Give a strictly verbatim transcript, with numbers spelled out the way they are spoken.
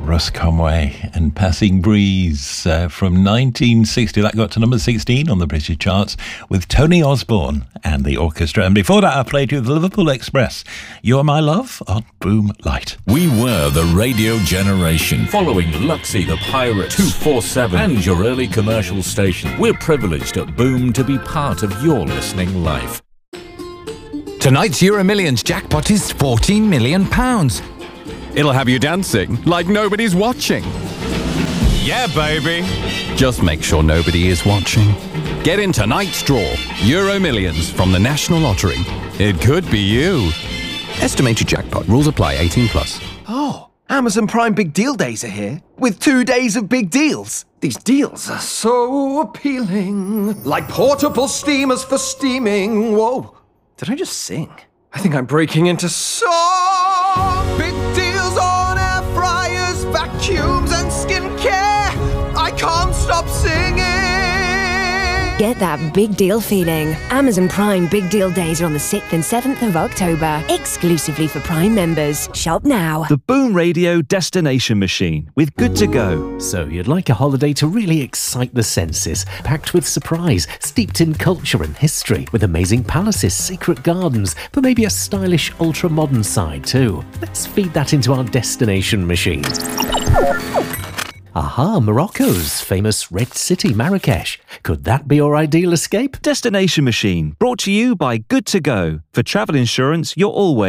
Russ Conway and Passing Breeze uh, from nineteen sixty. That got to number sixteen on the British charts with Tony Osborne and the orchestra. And before that, I played you the Liverpool Express, You're My Love on Boom Light. We were the radio generation, following Luxy the Pirate, two forty-seven, and your early commercial station. We're privileged at Boom to be part of your listening life. Tonight's Euro Millions jackpot is fourteen million pounds. It'll have you dancing like nobody's watching. Yeah, baby. Just make sure nobody is watching. Get in tonight's draw. Euro Millions from the National Lottery. It could be you. Estimated jackpot. Rules apply. eighteen plus. Oh, Amazon Prime Big Deal Days are here, with two days of big deals. These deals are so appealing. Like portable steamers for steaming. Whoa, did I just sing? I think I'm breaking into song. Big deals on air fryers, vacuums and skincare. I can't stop singing. Get that big deal feeling. Amazon Prime Big Deal Days are on the sixth and seventh of October, exclusively for Prime members. Shop now. The Boom Radio Destination Machine with Good to Go. So you'd like a holiday to really excite the senses, packed with surprise, steeped in culture and history, with amazing palaces, secret gardens, but maybe a stylish ultra-modern side too. Let's feed that into our destination machine. Aha, Morocco's famous Red City, Marrakesh. Could that be your ideal escape? Destination Machine, brought to you by Good to Go. For travel insurance, you're always